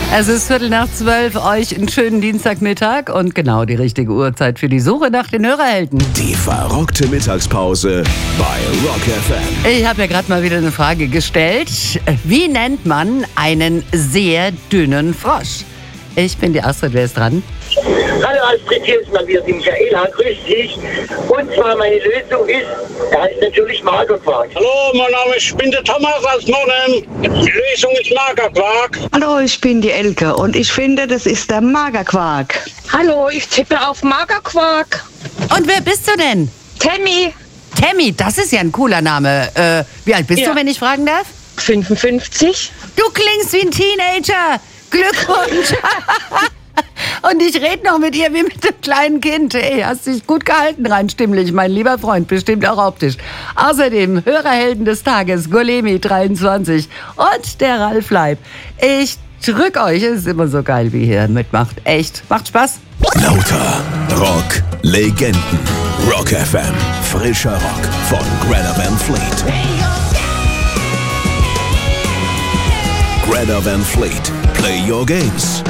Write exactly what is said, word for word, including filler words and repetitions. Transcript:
Es ist Viertel nach zwölf, euch einen schönen Dienstagmittag und genau die richtige Uhrzeit für die Suche nach den Hörerhelden. Die verrockte Mittagspause bei Rock F M. Ich habe ja gerade mal wieder eine Frage gestellt. Wie nennt man einen sehr dünnen Frosch? Ich bin die Astrid, wer ist dran? Hallo Astrid, hier ist mal wieder die Michaela, grüß dich. Und zwar meine Lösung ist, da ist natürlich Magerquark. Hallo, mein Name ist, ich bin der Thomas aus Norden. Die Lösung ist Magerquark. Hallo, ich bin die Elke und ich finde, das ist der Magerquark. Hallo, ich tippe auf Magerquark. Und wer bist du denn? Tammy. Tammy, das ist ja ein cooler Name. Äh, wie alt bist Ja. du, wenn ich fragen darf? fünfundfünfzig. Du klingst wie ein Teenager. Glückwunsch. Und ich rede noch mit ihr wie mit einem kleinen Kind. Ey, hast dich gut gehalten rein stimmlich, mein lieber Freund, bestimmt auch optisch. Außerdem Hörerhelden des Tages, Golemi dreiundzwanzig und der Ralf Leib. Ich drück euch, es ist immer so geil, wie ihr mitmacht. Echt, macht Spaß. Lauter Rock Legenden. Rock F M. Frischer Rock von Greta Van Fleet. Greta Van Fleet. Play your games.